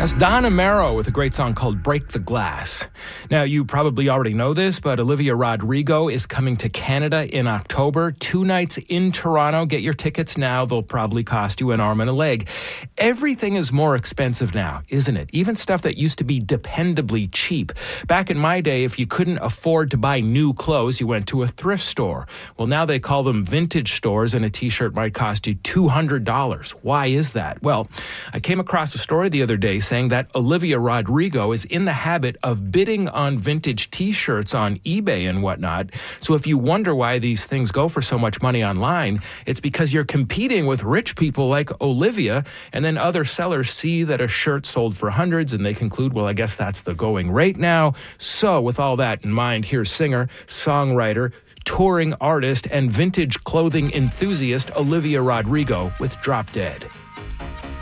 That's Don Amaro with a great song called Break the Glass. Now, you probably already know this, but Olivia Rodrigo is coming to Canada in October. 2 nights in Toronto. Get your tickets now. They'll probably cost you an arm and a leg. Everything is more expensive now, isn't it? Even stuff that used to be dependably cheap. Back in my day, if you couldn't afford to buy new clothes, you went to a thrift store. Well, now they call them vintage stores, and a t-shirt might cost you $200. Why is that? Well, I came across a story the other day saying that Olivia Rodrigo is in the habit of bidding on vintage t-shirts on eBay and whatnot. So if you wonder why these things go for so much money online, it's because you're competing with rich people like Olivia, and then other sellers see that a shirt sold for hundreds and they conclude, well, I guess that's the going rate now. So with all that in mind, here's singer, songwriter, touring artist, and vintage clothing enthusiast Olivia Rodrigo with Drop Dead.